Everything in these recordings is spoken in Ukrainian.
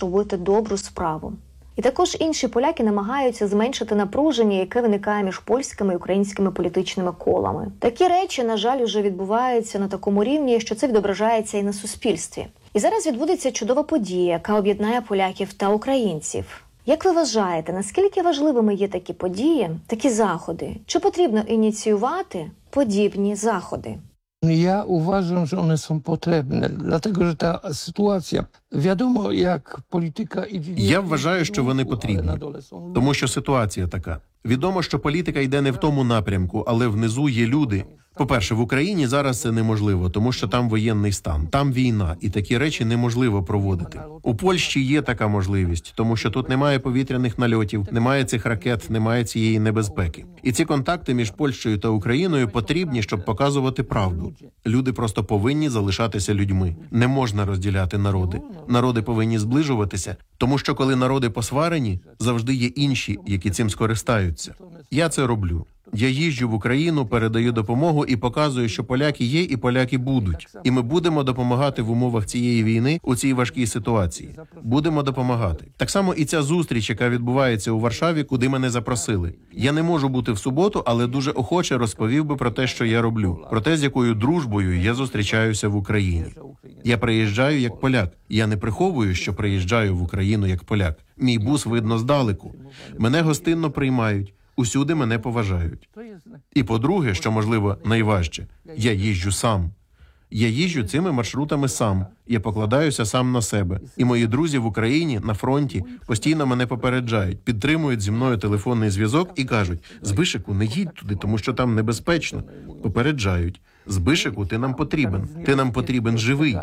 робити добру справу. І також інші поляки намагаються зменшити напруження, яке виникає між польськими і українськими політичними колами. Такі речі, на жаль, уже відбуваються на такому рівні, що це відображається і на суспільстві. І зараз відбудеться чудова подія, яка об'єднає поляків та українців. Як ви вважаєте, наскільки важливими є такі події, такі заходи? Чи потрібно ініціювати подібні заходи? Ja uważam, że one są potrzebne, dlatego że ta sytuacja, wiadomo jak polityka idzie... Я вважаю, що вони потрібні, тому що ситуація така. Відомо, що політика йде не в тому напрямку, але внизу є люди. По-перше, в Україні зараз це неможливо, тому що там воєнний стан, там війна, і такі речі неможливо проводити. У Польщі є така можливість, тому що тут немає повітряних нальотів, немає цих ракет, немає цієї небезпеки. І ці контакти між Польщею та Україною потрібні, щоб показувати правду. Люди просто повинні залишатися людьми. Не можна розділяти народи. Народи повинні зближуватися, тому що коли народи посварені, завжди є інші, які цим скористаються. Я це роблю. Я їжджу в Україну, передаю допомогу і показую, що поляки є і поляки будуть. І ми будемо допомагати в умовах цієї війни у цій важкій ситуації. Будемо допомагати. Так само і ця зустріч, яка відбувається у Варшаві, куди мене запросили. Я не можу бути в суботу, але дуже охоче розповів би про те, що я роблю. Про те, з якою дружбою я зустрічаюся в Україні. Я приїжджаю як поляк. Я не приховую, що приїжджаю в Україну як поляк. Мій бус видно здалеку. Мене гостинно приймають. Усюди мене поважають. І по-друге, що, можливо, найважче, я їжджу сам. Я їжджу цими маршрутами сам. Я покладаюся сам на себе. І мої друзі в Україні, на фронті, постійно мене попереджають, підтримують зі мною телефонний зв'язок і кажуть: «Збишику, не їдь туди, тому що там небезпечно». Попереджають: «Збишику, ти нам потрібен. Ти нам потрібен живий».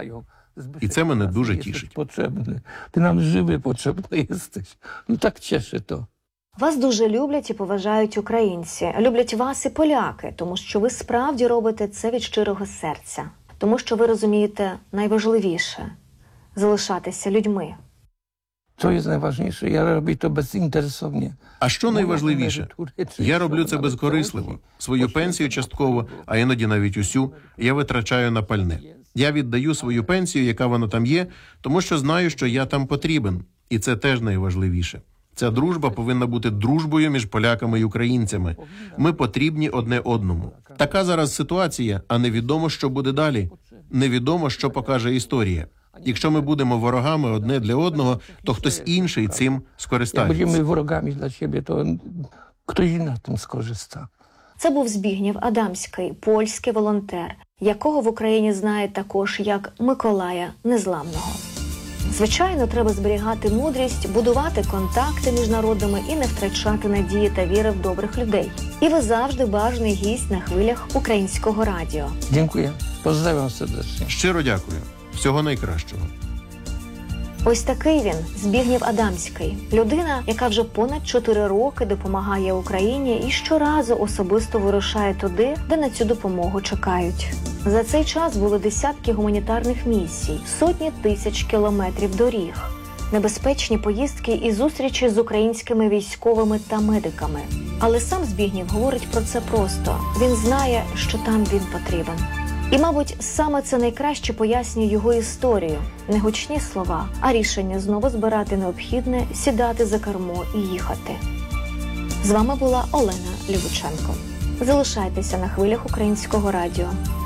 І це мене дуже тішить. Ти нам живий потрібний єстиш. Ну так тішить то. Вас дуже люблять і поважають українці. Люблять вас і поляки, тому що ви справді робите це від щирого серця. Тому що ви розумієте найважливіше – залишатися людьми. Що є найважливіше? Я роблю це безінтересовно. А що найважливіше? Я роблю це безкорисливо. Свою пенсію частково, а іноді навіть усю, я витрачаю на пальне. Я віддаю свою пенсію, яка вона там є, тому що знаю, що я там потрібен. І це теж найважливіше. Ця дружба повинна бути дружбою між поляками і українцями. Ми потрібні одне одному. Така зараз ситуація, а невідомо, що буде далі. Невідомо, що покаже історія. Якщо ми будемо ворогами одне для одного, то хтось інший цим скористається. Якщо ми ворогами для себе, то хтось на цим скористає. Це був Збігнєв Адамський, польський волонтер, якого в Україні знають також як Миколая Незламного. Звичайно, треба зберігати мудрість, будувати контакти між народами і не втрачати надії та віри в добрих людей. І ви завжди бажаний гість на хвилях Українського радіо. Дякую. Поздравляю сердечно. Щиро дякую. Всього найкращого. Ось такий він, Збігнєв Адамський. Людина, яка вже понад 4 роки допомагає Україні і щоразу особисто вирушає туди, де на цю допомогу чекають. За цей час були десятки гуманітарних місій, сотні тисяч кілометрів доріг, небезпечні поїздки і зустрічі з українськими військовими та медиками. Але сам Збігнєв говорить про це просто. Він знає, що там він потрібен. І, мабуть, саме це найкраще пояснює його історію. Не гучні слова, а рішення знову збирати необхідне, сідати за кермо і їхати. З вами була Олена Любиченко. Залишайтеся на хвилях Українського радіо.